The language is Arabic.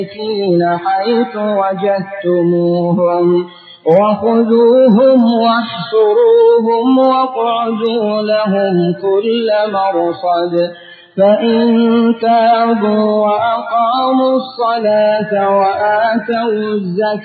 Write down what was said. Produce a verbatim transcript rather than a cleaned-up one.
حيث وجدتموهم وخذوهم واحصروهم واقعدوا لهم كل مرصد فإن تابوا وأقاموا الصلاة وآتوا الزكاة